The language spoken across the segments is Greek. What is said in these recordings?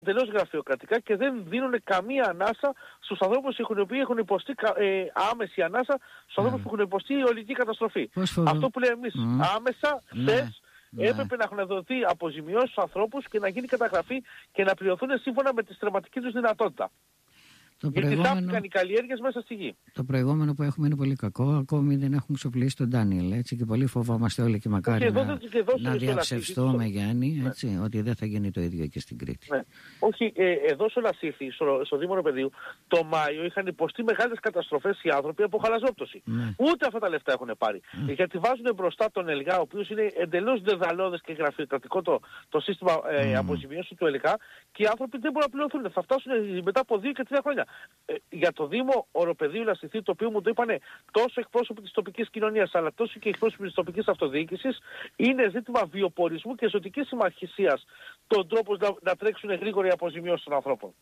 τελώς γραφειοκρατικά και δεν δίνουν καμία ανάσα στους ανθρώπους οι οποίοι έχουν υποστεί άμεση ανάσα στους ανθρώπους που έχουν υποστεί η ολική καταστροφή. Αυτό που λέμε εμείς, άμεσα, έπρεπε να έχουν δοθεί αποζημιώσεις στους ανθρώπους και να γίνει καταγραφή και να πληρωθούν σύμφωνα με τη στρεματική τους δυνατότητα. Γιατί θαύτηκαν οι καλλιέργειες μέσα στη γη. Το προηγούμενο που έχουμε είναι πολύ κακό. Ακόμη δεν έχουμε ξοπλίσει τον Ντάνιελ, έτσι, και πολύ φοβόμαστε όλοι και μακάρι να διαψευστούμε, Γιάννη, έτσι, ότι δεν θα γίνει το ίδιο και στην Κρήτη. Ναι. Όχι, εδώ στο Λασίθι, στο Δήμο Ροπεδίου, το Μάιο είχαν υποστεί μεγάλες καταστροφές οι άνθρωποι από χαλαζόπτωση. Ούτε αυτά τα λεφτά έχουν πάρει. Γιατί βάζουν μπροστά τον ΕΛΓΑ, ο οποίος είναι εντελώς δεδαλώδες και γραφειοκρατικό το σύστημα αποζημιώσεων του ΕΛΓΑ, και οι άνθρωποι δεν μπορούν να πληρωθούν. Θα φτάσουν μετά από 2 και 3 χρόνια. Για το Δήμο Οροπεδίου Λασιθί, το οποίο μου το είπανε τόσο εκπρόσωποι της τοπικής κοινωνίας αλλά τόσο και εκπρόσωποι της τοπικής αυτοδιοίκησης, είναι ζήτημα βιοπορισμού και ζωτικής συμμαχησίας τον τρόπο να τρέξουν γρήγορα οι αποζημιώσεις των ανθρώπων.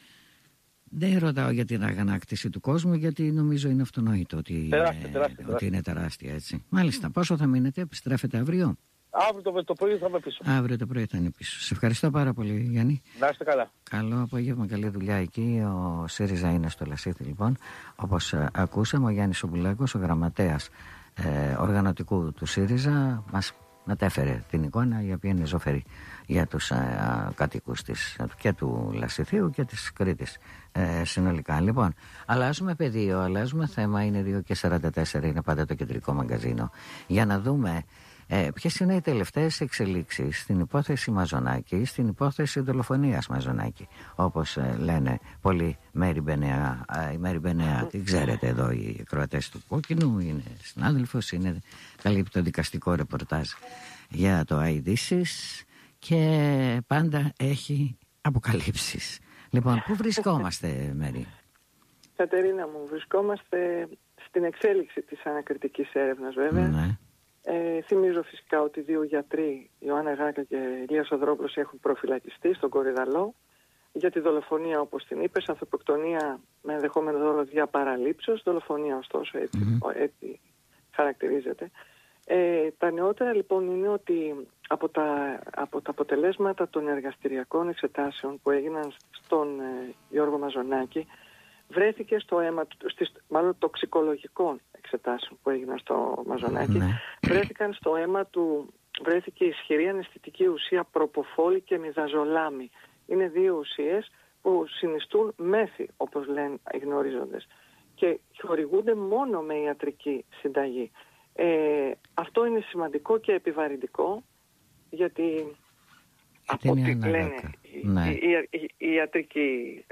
Δεν ρωτάω για την αγανάκτηση του κόσμου, γιατί νομίζω είναι αυτονόητο ότι είναι τεράστια, έτσι. Μάλιστα, πόσο θα μείνετε, επιστρέφετε αύριο? Αύριο το πρωί θα είμαι πίσω. Αύριο το πρωί θα είναι πίσω. Σε ευχαριστώ πάρα πολύ, Γιάννη. Να είστε καλά. Καλό απόγευμα, καλή δουλειά εκεί. Ο ΣΥΡΙΖΑ είναι στο Λασίθι, λοιπόν. Όπως ακούσαμε, ο Γιάννης Ομπουλάκος, ο γραμματέας οργανωτικού του ΣΥΡΙΖΑ, μας μετέφερε την εικόνα, η οποία είναι ζωφερή για τους κατοίκους και του Λασιθίου και της Κρήτης συνολικά. Λοιπόν, αλλάζουμε πεδίο, αλλάζουμε θέμα. Είναι 2:44, είναι πάντα το κεντρικό μαγκαζίνο, για να δούμε ποιες είναι οι τελευταίες εξελίξεις στην υπόθεση Μαζονάκη, στην υπόθεση δολοφονίας Μαζονάκη, όπως λένε πολλοί. Μέρη Μπενέα, η Μέρη Μπενέα, την ξέρετε εδώ, οι ακροατές του Κόκκινου, είναι συνάδελφος, καλύπτει το δικαστικό ρεπορτάζ για το IDSIS και πάντα έχει αποκαλύψεις. Λοιπόν, πού βρισκόμαστε, Μέρη? Κατερίνα μου, βρισκόμαστε στην εξέλιξη της ανακριτικής έρευνας, βέβαια. Ναι. Θυμίζω φυσικά ότι 2 γιατροί, Ιωάννα Γάκα και Ηλίας Σοδρόπουλος, έχουν προφυλακιστεί στον Κορυδαλό για τη δολοφονία, όπως την είπες, ανθρωποκτονία με ενδεχόμενο δώρο δια παραλήψεως, δολοφονία ωστόσο έτσι χαρακτηρίζεται. Τα νεότερα λοιπόν είναι ότι από τα αποτελέσματα των εργαστηριακών εξετάσεων που έγιναν στον Γιώργο Μαζονάκη, βρέθηκε στο αίμα του, μάλλον τοξικολογικών εξετάσεων που έγιναν στο Μαζονάκη, βρέθηκαν στο αίμα του, βρέθηκε ισχυρή αναισθητική ουσία προποφόλη και μιδαζολάμι. Είναι 2 ουσίες που συνιστούν μέθη, όπως λένε οι γνωρίζοντες, και χορηγούνται μόνο με ιατρική συνταγή. Αυτό είναι σημαντικό και επιβαρυντικό, γιατί από ό,τι λένε οι ιατρικοί,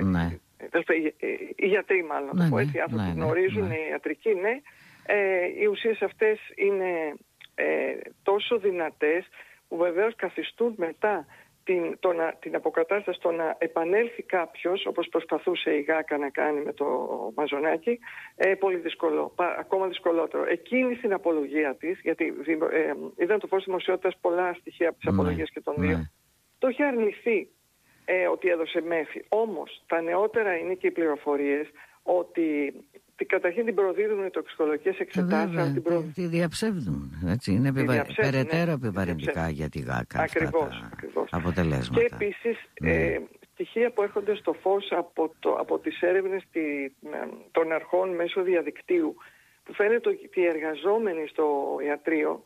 οι γιατροί μάλλον, οι άνθρωποι που γνωρίζουν οι ιατρικοί, οι ουσίες αυτές είναι τόσο δυνατές που βεβαίως καθιστούν μετά την αποκατάσταση, το να επανέλθει κάποιος, όπως προσπαθούσε η Γάκα να κάνει με το Μαζονάκη, πολύ δύσκολο, ακόμα δυσκολότερο. Εκείνη στην απολογία της, γιατί είδαν το φως δημοσιότητας πολλά στοιχεία από τις απολογίες και των δύο, το είχε αρνηθεί ότι έδωσε μέθη. Όμως τα νεότερα είναι και οι πληροφορίες ότι καταρχήν την προδίδουν οι τοξικολογικές εξετάσεις. Τη διαψεύδουν. Έτσι, είναι περαιτέρω επιβαρυντικά για τη Γάκα ακριβώς. αποτελέσματα. Και επίσης στοιχεία που έρχονται στο φως από τις έρευνες των αρχών μέσω διαδικτύου, που φαίνεται ότι οι εργαζόμενοι στο ιατρείο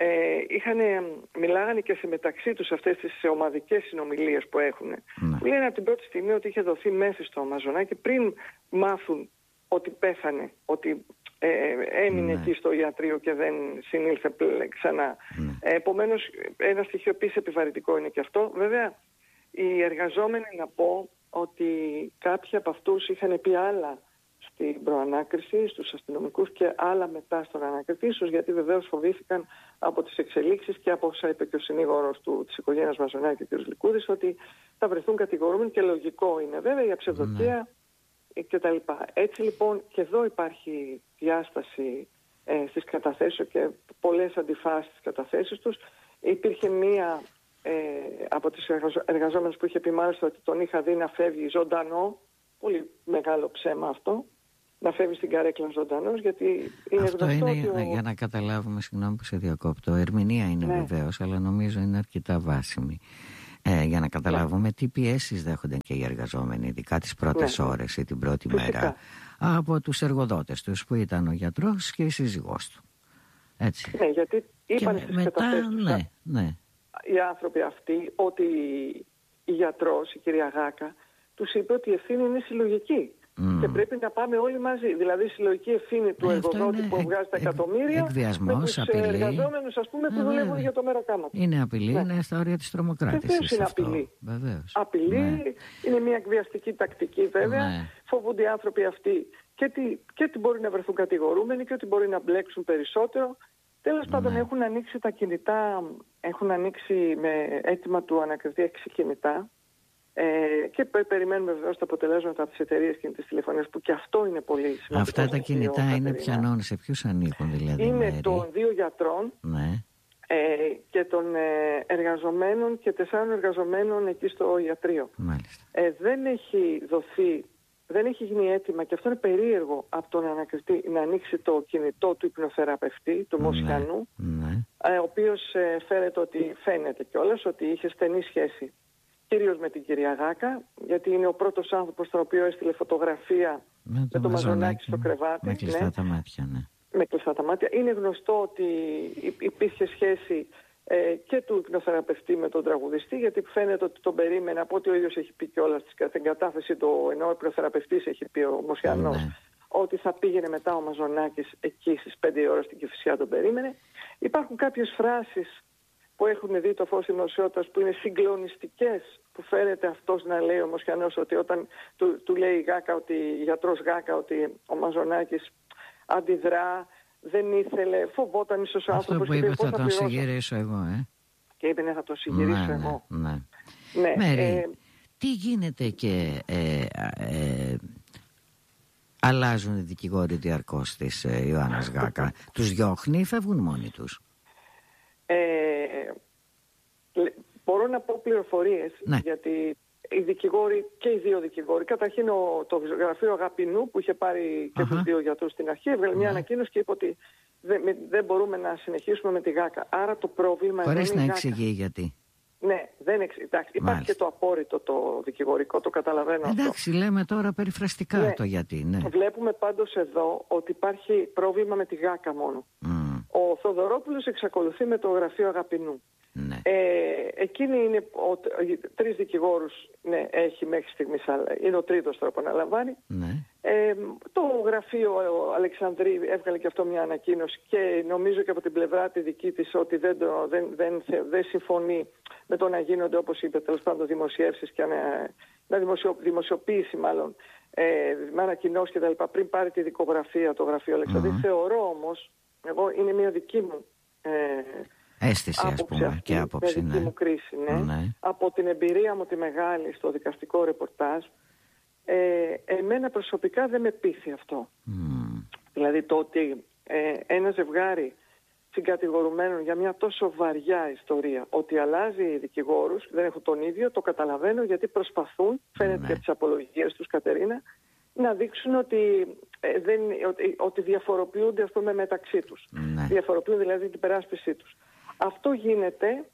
μιλάγανε και σε μεταξύ τους αυτές τις ομαδικές συνομιλίες που έχουν. Που λένε από την πρώτη στιγμή ότι είχε δοθεί μέθη στο Μαζονάκη πριν μάθουν ότι πέθανε, ότι έμεινε εκεί στο ιατρείο και δεν συνήλθε ξανά. Επομένως, ένα στοιχείο επίσης επιβαρυντικό είναι και αυτό. Βέβαια, οι εργαζόμενοι, να πω ότι κάποιοι από αυτούς είχαν πει άλλα στην προανάκριση, στους αστυνομικούς, και άλλα μετά στον ανακριτή, ίσως γιατί βεβαίως φοβήθηκαν από τις εξελίξεις και από όσα είπε και ο συνήγορος της οικογένειας Μαζονάκη, ο κ. Λικούδης, ότι θα βρεθούν κατηγορούμενοι, και λογικό είναι βέβαια για ψευδοκία κτλ. Έτσι λοιπόν και εδώ υπάρχει διάσταση στις καταθέσεις και πολλές αντιφάσεις στις καταθέσεις τους. Υπήρχε μία από τις εργαζόμενες που είχε πει μάλιστα ότι τον είχα δει να φεύγει ζωντανό. Πολύ μεγάλο ψέμα αυτό. Να φεύγει στην καρέκλα ζωντανός, γιατί είναι αυτό γνωστό. Είναι για να καταλάβουμε, συγγνώμη που σε διακόπτω. Ερμηνεία είναι βεβαίως, αλλά νομίζω είναι αρκετά βάσιμη. Για να καταλάβουμε τι πιέσεις δέχονται και οι εργαζόμενοι, ειδικά τις πρώτες ώρες ή την πρώτη μέρα, από τους εργοδότες τους, που ήταν ο γιατρός και η σύζυγός του. Έτσι. Ναι, γιατί είπαν στις καταθέσεις τους οι άνθρωποι αυτοί ότι η γιατρός, η κυρία Γάκα, τους είπε ότι η ευθύνη είναι συλλογική. Και πρέπει να πάμε όλοι μαζί. Δηλαδή η συλλογική ευθύνη του εργοδότη που βγάζει τα εκατομμύρια με τους εργαζόμενους, ας πούμε, που δουλεύουν για το μεροκάμα. Είναι απειλή, είναι στα όρια της τρομοκράτησης. Βεβαίως είναι απειλή. Βεβαίως. Απειλή, είναι μια εκβιαστική τακτική βέβαια. Φοβούνται οι άνθρωποι αυτοί και ότι μπορεί να βρεθούν κατηγορούμενοι και ότι μπορεί να μπλέξουν περισσότερο. Τέλος πάντων έχουν ανοίξει τα κινητά, έχουν ανοίξει με αίτημα του ανακριτή 6 κινητά. Και περιμένουμε βεβαίως τα αποτελέσματα από τις εταιρείες κινητής τηλεφωνίας, που και αυτό είναι πολύ σημαντικό. Αυτά τα κινητά είναι πιανών, σε ποιους ανήκουν δηλαδή? Είναι των 2 γιατρών και των εργαζομένων και 4 εργαζομένων εκεί στο ιατρείο. Δεν έχει γίνει αίτημα, και αυτό είναι περίεργο, από τον ανακριτή να ανοίξει το κινητό του υπνοθεραπευτή, του Μοσχανού, ο οποίος φαίνεται κιόλας ότι είχε στενή σχέση κυρίως με την κυρία Γάκα, γιατί είναι ο πρώτος άνθρωπος τον οποίο έστειλε φωτογραφία με το Μαζονάκι στο κρεβάτι. Με κλειστά τα μάτια, Με κλειστά τα μάτια. Είναι γνωστό ότι υπήρχε σχέση και του υπνοθεραπευτή με τον τραγουδιστή, γιατί φαίνεται ότι τον περίμενε, από ό,τι ο ίδιος έχει πει κιόλας στην κατάθεση του, ενώ ο υπνοθεραπευτής έχει πει ο Μοσιανός, ότι θα πήγαινε μετά ο Μαζονάκης εκεί στις 5 ώρα στην Κηφισιά, τον περίμενε. Υπάρχουν κάποιες φράσεις που έχουν δει το φως δημοσιότητας που είναι συγκλονιστικές, που φαίνεται αυτός να λέει ο Μοσχιανός, ότι όταν του λέει η Γάκα, η γιατρός Γάκα, ότι ο Μαζονάκης αντιδρά, δεν ήθελε, φοβόταν ίσως ο άνθρωπος. Αυτό που είπε θα τον συγγυρίσω εγώ, Και είπε θα τον συγγυρίσω εγώ. Μέρη, τι γίνεται και αλλάζουν οι δικηγόροι διαρκώς της Ιωάννας Γάκα? Τους διώχνει ή φεύγουν μόνοι τους? Μπορώ να πω πληροφορίες, γιατί οι δικηγόροι και οι 2 δικηγόροι, καταρχήν το γραφείο Αγαπηνού που είχε πάρει και τους 2 γιατρούς στην αρχή, έβγαλε μια ανακοίνωση και είπε ότι δεν μπορούμε να συνεχίσουμε με τη Γάκα. Άρα το πρόβλημα είναι. Χωρίς να εξηγεί γιατί. Ναι, δεν υπάρχει και το απόρριτο το δικηγορικό, το καταλαβαίνω. Εντάξει, λέμε τώρα περιφραστικά το γιατί. Βλέπουμε πάντως εδώ ότι υπάρχει πρόβλημα με τη Γάκα μόνο. Ο Θοδωρόπουλος εξακολουθεί με το γραφείο Αγαπηνού. Εκείνη είναι 3 δικηγόρους έχει μέχρι στιγμής, είναι ο 3ος τώρα που αναλαμβάνει. Το γραφείο Αλεξανδρή έβγαλε και αυτό μια ανακοίνωση, και νομίζω και από την πλευρά τη δική της ότι δεν συμφωνεί με το να γίνονται, όπως είπε, τέλος πάντων δημοσιεύσεις και δημοσιοποίηση μάλλον με ανακοινώσεις κτλ. Πριν πάρει τη δικογραφία το γραφείο Αλεξανδρή. Θεωρώ όμως, εγώ είναι μια δική μου αίσθηση, ας πούμε, και άποψη, δική μου κρίση, από την εμπειρία μου τη μεγάλη στο δικαστικό ρεπορτάζ, εμένα προσωπικά δεν με πείθει αυτό. Δηλαδή το ότι ένα ζευγάρι συγκατηγορουμένων για μια τόσο βαριά ιστορία, ότι αλλάζει δικηγόρους, δεν έχουν τον ίδιο, το καταλαβαίνω, γιατί προσπαθούν, φαίνεται και από τις απολογίες τους, Κατερίνα, να δείξουν ότι διαφοροποιούνται, ας πούμε, μεταξύ τους. Διαφοροποιούν δηλαδή την περάσπιση τους. Αυτό γίνεται,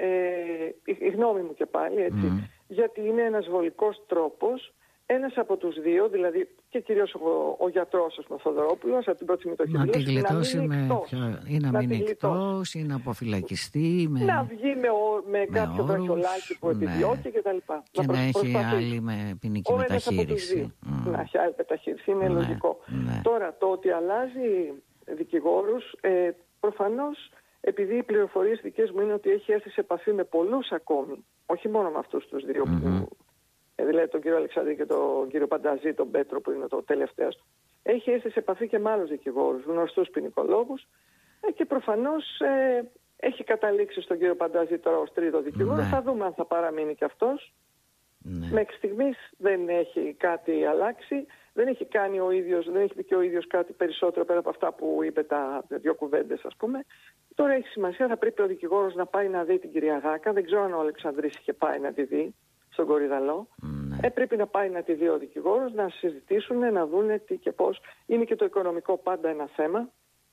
η γνώμη μου και πάλι, έτσι, γιατί είναι ένας βολικός τρόπος, ένας από τους 2, δηλαδή και κυρίως ο γιατρός, ο Θοδωρόπουλος, από την πρώτη συμμετοχή, να τη γλιτώσει να μείνει εκτός ή να αποφυλακιστεί, να βγει με κάποιο βραχιολάκι που επιδιώκει κτλ. Και να έχει άλλη με ποινική μεταχείριση. Να έχει άλλη μεταχείριση, είναι λογικό. Τώρα, το ότι αλλάζει δικηγόρους, προφανώς, επειδή οι πληροφορίες δικές μου είναι ότι έχει έρθει σε επαφή με πολλούς ακόμη, όχι μόνο με αυτούς τους 2 που, δηλαδή τον κύριο Αλεξανδρή και τον κύριο Πανταζή, τον Πέτρο που είναι το τελευταίος, έχει έρθει σε επαφή και με άλλους δικηγόρους, γνωστούς ποινικολόγους, και προφανώς έχει καταλήξει στον κύριο Πανταζή τώρα ως 3ο δικηγόρο. Θα δούμε αν θα παραμείνει και αυτός. Μέχρι στιγμής δεν έχει κάτι αλλάξει. Δεν έχει κάνει ο ίδιος, δεν έχει πει και ο ίδιος κάτι περισσότερο πέρα από αυτά που είπε, τα 2 κουβέντες, ας πούμε. Τώρα έχει σημασία, θα πρέπει ο δικηγόρος να πάει να δει την κυρία Γάκα. Δεν ξέρω αν ο Αλεξανδρής είχε πάει να τη δει στον Κορυδαλό. Πρέπει να πάει να τη δει ο δικηγόρος, να συζητήσουν, να δούνε τι και πώς. Είναι και το οικονομικό πάντα ένα θέμα.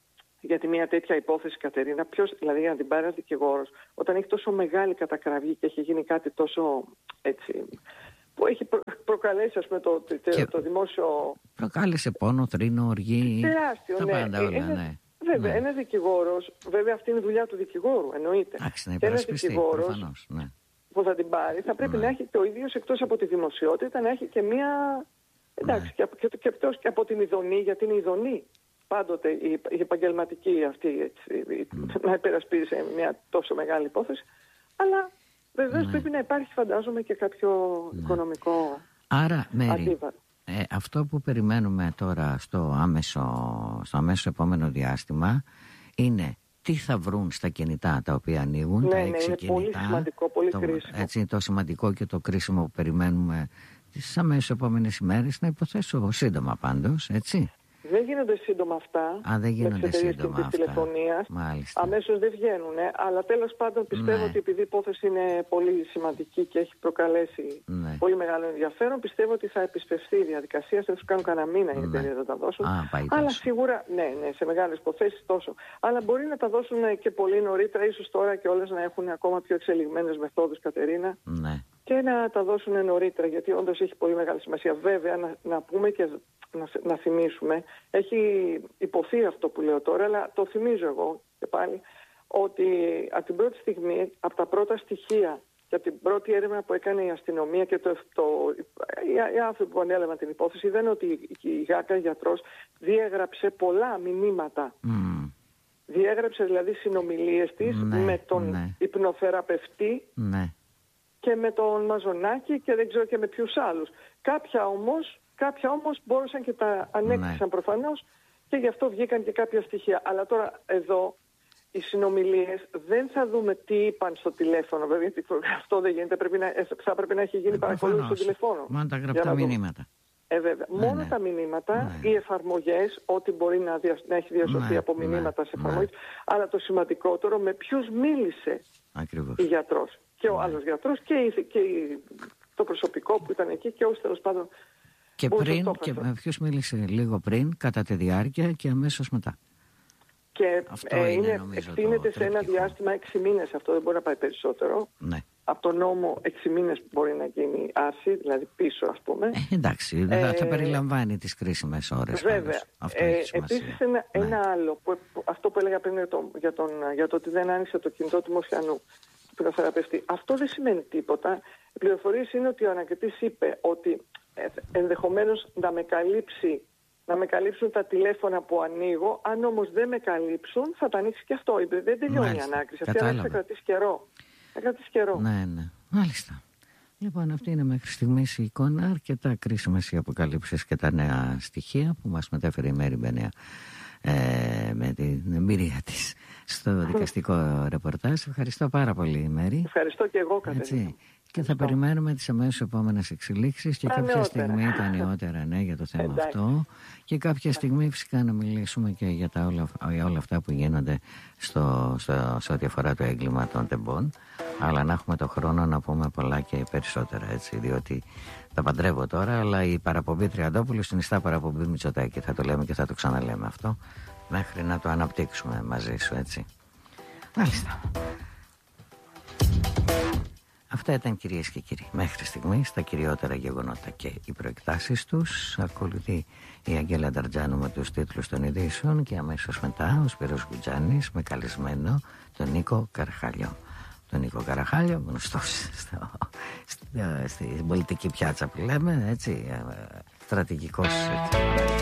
Γιατί μια τέτοια υπόθεση, Κατερίνα, ποιος, δηλαδή για να την πάρει ένας δικηγόρος, όταν έχει τόσο μεγάλη κατακραυγή και έχει γίνει κάτι τόσο έτσι, που έχει προκαλέσει, ας πούμε, το δημόσιο... Προκάλεσε πόνο, θρήνο, οργή, τεράστιο, τα πάντα όλα, ναι. Βέβαια, ένας δικηγόρος, βέβαια αυτή είναι η δουλειά του δικηγόρου, εννοείται. Και ένας δικηγόρος προφανώς, ναι, που θα την πάρει θα πρέπει να έχει το ίδιο, εκτός από τη δημοσιότητα, να έχει και μία... Εντάξει, και από την ειδονή, γιατί είναι ειδονή πάντοτε η επαγγελματική αυτή, έτσι, να υπερασπίζει μια τόσο μεγάλη υπόθεση, αλλά βεβαίως πρέπει να υπάρχει, φαντάζομαι, και κάποιο οικονομικό. Άρα, Μέρη, αυτό που περιμένουμε τώρα στο άμεσο επόμενο διάστημα είναι τι θα βρουν στα κινητά τα οποία ανοίγουν, τα 6 είναι κινητά. Πολύ σημαντικό, πολύ κρίσιμο. Έτσι είναι το σημαντικό και το κρίσιμο που περιμένουμε τις αμέσως επόμενες ημέρες, να υποθέσω σύντομα πάντως, έτσι. Δεν γίνονται σύντομα αυτά. Δεν γίνονται σύντομα αυτά. Τηλεφωνίας. Αμέσως δεν βγαίνουν. Αλλά τέλος πάντων πιστεύω ότι επειδή η υπόθεση είναι πολύ σημαντική και έχει προκαλέσει πολύ μεγάλο ενδιαφέρον, πιστεύω ότι θα επισπευστεί η διαδικασία. Θα τους κάνουν κανένα μήνα η εταιρεία να τα δώσουν. Αλλά σίγουρα, σε μεγάλες υποθέσεις τόσο. Αλλά μπορεί να τα δώσουν και πολύ νωρίτερα, ίσως τώρα και όλες να έχουν ακόμα πιο εξελιγμένες μεθόδους, Κατερίνα. Ναι. Και να τα δώσουν νωρίτερα, γιατί όντως έχει πολύ μεγάλη σημασία. Βέβαια, να πούμε και να θυμίσουμε, έχει υποθεί αυτό που λέω τώρα, αλλά το θυμίζω εγώ και πάλι, ότι από την πρώτη στιγμή, από τα πρώτα στοιχεία και από την πρώτη έρευνα που έκανε η αστυνομία και οι άνθρωποι που ανέλαβαν την υπόθεση, είδαν ότι η Γάκα γιατρός διέγραψε πολλά μηνύματα. Διέγραψε δηλαδή συνομιλίες της με τον υπνοθεραπευτή και με τον Μαζονάκη και δεν ξέρω και με ποιους άλλους. Κάποια όμως μπόρεσαν και τα ανέκτησαν προφανώς και γι' αυτό βγήκαν και κάποια στοιχεία. Αλλά τώρα εδώ οι συνομιλίες δεν θα δούμε τι είπαν στο τηλέφωνο. Βέβαια, γιατί αυτό δεν γίνεται. Θα έπρεπε να έχει γίνει παρακολούθηση στο τηλεφώνο. Μόνο τα γραπτά μηνύματα. Βέβαια. Μόνο τα μηνύματα, οι εφαρμογές, ό,τι μπορεί να έχει διασωθεί από μηνύματα σε εφαρμογές. Αλλά το σημαντικότερο, με ποιους μίλησε η γιατρός. Και ο άλλος γιατρός και το προσωπικό που ήταν εκεί και όσοι τέλος πάντων. Και με ποιους μίλησε λίγο πριν, κατά τη διάρκεια και αμέσως μετά. Και εκτείνεται σε ένα διάστημα 6 μήνες, αυτό δεν μπορεί να πάει περισσότερο. Ναι. Από τον νόμο 6 μήνες μπορεί να γίνει άρση, δηλαδή πίσω ας πούμε. Εντάξει, θα περιλαμβάνει τις κρίσιμες ώρες. Βέβαια. Επίσης ένα άλλο, αυτό που έλεγα πριν για το ότι δεν άνοιξε το κινητό του Μοσιανού, του πεινοθεραπευτή. Αυτό δεν σημαίνει τίποτα. Οι πληροφορίες είναι ότι ο ανακριτής είπε ότι ενδεχομένως να με καλύψουν τα τηλέφωνα που ανοίγω. Αν όμως δεν με καλύψουν, θα τα ανοίξει και αυτό. Δεν τελειώνει η ανάκριση. Αυτή θα κρατήσει καιρό. Ναι. Μάλιστα. Λοιπόν, αυτή είναι μέχρι στιγμής η εικόνα. Αρκετά κρίσιμες οι αποκαλύψεις και τα νέα στοιχεία που μας μετέφερε η Μέρη Μπενέα με την εμπειρία της στο δικαστικό ρεπορτάζ. Ευχαριστώ πάρα πολύ, Μέρη. Ευχαριστώ και εγώ, Κατερίνα. Και θα περιμένουμε τις αμέσως επόμενες εξελίξεις και κάποια στιγμή τα νεότερα για το θέμα αυτό και κάποια στιγμή φυσικά να μιλήσουμε και για όλα αυτά που γίνονται σε ό,τι αφορά το έγκλημα των τεμπών, αλλά να έχουμε το χρόνο να πούμε πολλά και περισσότερα, έτσι, διότι τα παντρεύω τώρα, αλλά η παραπομπή Τριαντόπουλου συνιστά παραπομπή Μητσοτάκη, θα το λέμε και θα το ξαναλέμε αυτό μέχρι να το αναπτύξουμε μαζί σου, έτσι. Μάλιστα. Αυτά ήταν, κυρίες και κύριοι, μέχρι στιγμής τα κυριότερα γεγονότα και οι προεκτάσεις τους. Ακολουθεί η Αγγέλα Νταρτζάνου με τους τίτλους των ειδήσεων και αμέσως μετά ο Σπύρος Γκουτζάνης με καλεσμένο τον Νίκο Καραχάλιο. Τον Νίκο Καραχάλιο, γνωστός στην πολιτική πιάτσα που λέμε, έτσι, στρατηγικός, έτσι.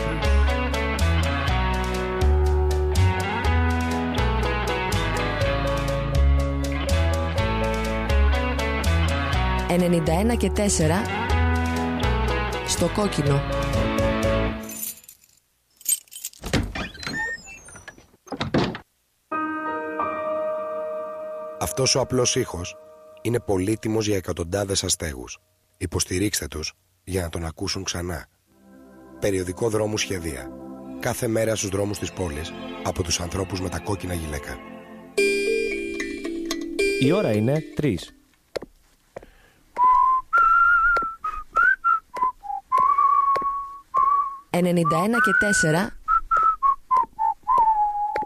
91 και 4 στο κόκκινο. Αυτός ο απλός ήχος είναι πολύτιμος για εκατοντάδες αστέγους. Υποστηρίξτε τους για να τον ακούσουν ξανά. Περιοδικό Δρόμου Σχεδία. Κάθε μέρα στους δρόμους της πόλης από τους ανθρώπους με τα κόκκινα γυλαίκα. Η ώρα είναι 3. «91 και 4